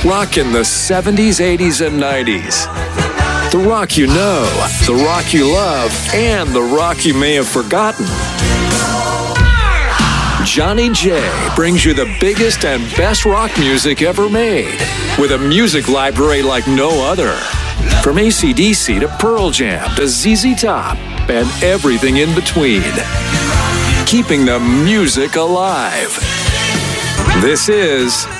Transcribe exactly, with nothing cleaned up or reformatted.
Rock in the seventies, eighties, and nineties. The rock you know, the rock you love, and the rock you may have forgotten. Johnny J brings you the biggest and best rock music ever made, with a music library like no other. From A C D C to Pearl Jam to Z Z Top and everything in between. Keeping the music alive. This is